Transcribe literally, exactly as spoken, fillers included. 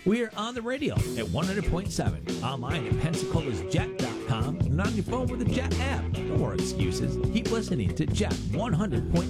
We are on the radio at one hundred point seven, online at Pensacola's Jet dot com, and on your phone with the Jet app. No more excuses. Keep listening to Jet one hundred point seven.